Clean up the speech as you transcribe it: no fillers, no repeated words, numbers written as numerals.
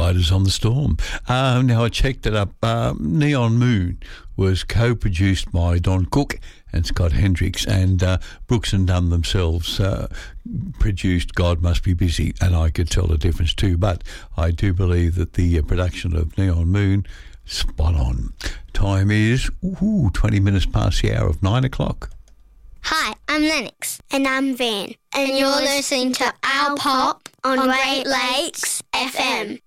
Riders on the Storm. Now, I checked it up. Neon Moon was co-produced by Don Cook and Scott Hendricks, and Brooks and Dunn themselves produced God Must Be Busy, and I could tell the difference too. But I do believe that the production of Neon Moon, spot on. Time is 20 minutes past the hour of 9 o'clock. Hi, I'm Lennox. And I'm Van. And you're listening to Our Pop on Great Lakes FM.